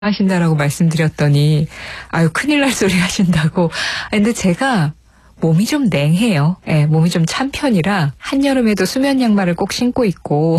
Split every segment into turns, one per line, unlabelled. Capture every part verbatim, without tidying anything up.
하신다라고 말씀드렸더니 아유 큰일 날 소리 하신다고. 근데 제가 몸이 좀 냉해요. 예, 몸이 좀 찬 편이라 한여름에도 수면 양말을 꼭 신고 있고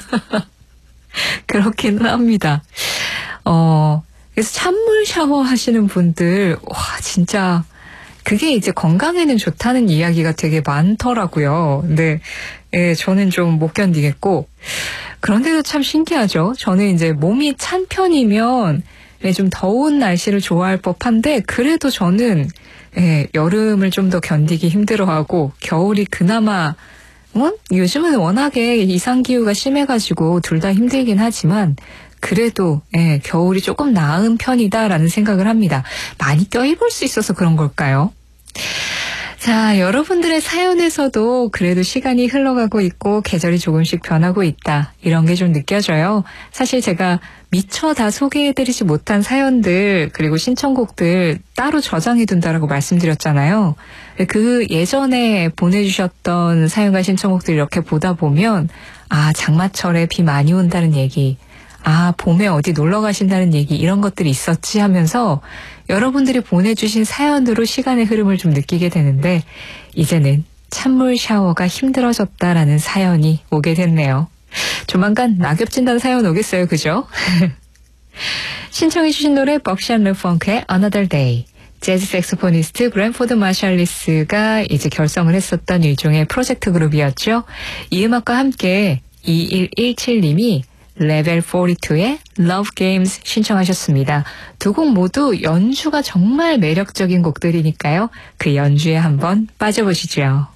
그렇기는 합니다. 어, 그래서 찬물 샤워 하시는 분들 와 진짜 그게 이제 건강에는 좋다는 이야기가 되게 많더라고요. 근데 예, 저는 좀 못 견디겠고 그런데도 참 신기하죠. 저는 이제 몸이 찬 편이면 예, 좀 더운 날씨를 좋아할 법한데 그래도 저는 예, 여름을 좀 더 견디기 힘들어하고 겨울이 그나마 어? 요즘은 워낙에 이상기후가 심해가지고 둘 다 힘들긴 하지만 그래도 예, 겨울이 조금 나은 편이다라는 생각을 합니다. 많이 껴입을 수 있어서 그런 걸까요? 자, 여러분들의 사연에서도 그래도 시간이 흘러가고 있고 계절이 조금씩 변하고 있다. 이런 게 좀 느껴져요. 사실 제가 미처 다 소개해드리지 못한 사연들 그리고 신청곡들 따로 저장해둔다라고 말씀드렸잖아요. 그 예전에 보내주셨던 사연과 신청곡들 이렇게 보다 보면 아, 장마철에 비 많이 온다는 얘기, 아, 봄에 어디 놀러 가신다는 얘기 이런 것들이 있었지 하면서 여러분들이 보내주신 사연으로 시간의 흐름을 좀 느끼게 되는데 이제는 찬물 샤워가 힘들어졌다라는 사연이 오게 됐네요. 조만간 낙엽 진단 사연 오겠어요. 그죠? 신청해 주신 노래 벅샷 르펑크의 Another Day. 재즈 색소포니스트 브랜포드 마샬리스가 이제 결성을 했었던 일종의 프로젝트 그룹이었죠. 이 음악과 함께 이일일칠 님이 레벨 사십이의 Love Games 신청하셨습니다. 두 곡 모두 연주가 정말 매력적인 곡들이니까요. 그 연주에 한번 빠져보시죠.